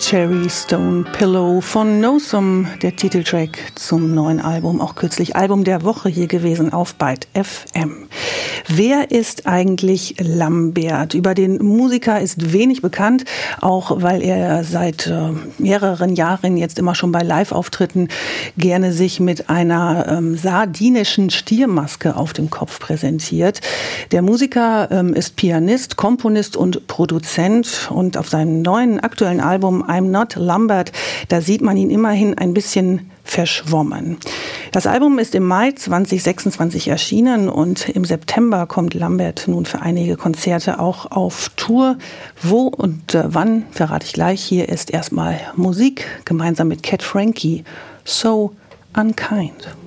Cherry Stone Pillow von Nosum, der Titeltrack zum neuen Album, auch kürzlich Album der Woche hier gewesen auf Byte FM. Wer ist eigentlich Lambert? Über den Musiker ist wenig bekannt, auch weil er seit mehreren Jahren jetzt immer schon bei Live-Auftritten gerne sich mit einer sardinischen Stiermaske auf dem Kopf präsentiert. Der Musiker ist Pianist, Komponist und Produzent und auf seinem neuen aktuellen Album I'm Not Lambert, da sieht man ihn immerhin ein bisschen verschwommen. Das Album ist im Mai 2026 erschienen und im September kommt Lambert nun für einige Konzerte auch auf Tour. Wo und wann, verrate ich gleich. Hier ist erstmal Musik gemeinsam mit Cat Frankie, So Unkind.